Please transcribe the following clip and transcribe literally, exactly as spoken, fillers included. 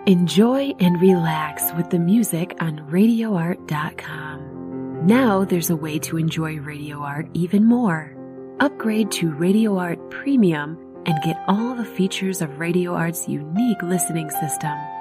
Enjoy and relax with the music on radio art dot com. Now there's a way to enjoy Radio Art even more. Upgrade to Radio Art Premium and get all the features of Radio Art's unique listening system,